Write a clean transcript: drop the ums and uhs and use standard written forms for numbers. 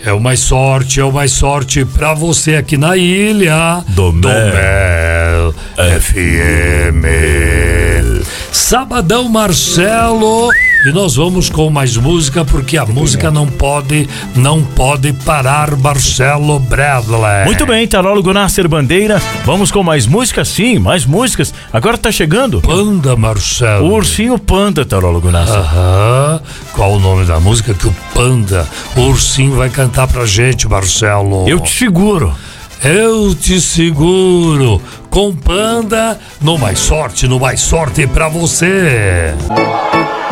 É o mais sorte pra você aqui na ilha do Mel FM. Sabadão, Marcelo. E nós vamos com mais música, porque a música não pode parar, Marcelo Bradley. Muito bem, tarólogo Nasser Bandeira. Vamos com mais músicas? Sim, mais músicas. Agora tá chegando. Panda, Marcelo. O ursinho Panda, tarólogo Nasser. Aham. Qual o nome da música que o Panda, o ursinho, vai cantar pra gente, Marcelo? Eu te seguro. Eu te seguro. Com Panda, no mais sorte pra você.